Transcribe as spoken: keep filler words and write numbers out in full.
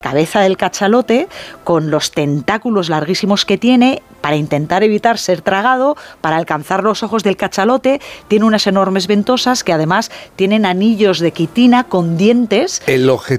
cabeza del cachalote con los tentáculos larguísimos que tiene para intentar evitar ser tragado, para alcanzar los ojos del cachalote. Tiene unas enormes ventosas que además tienen anillos de quitina con dientes. El objetivo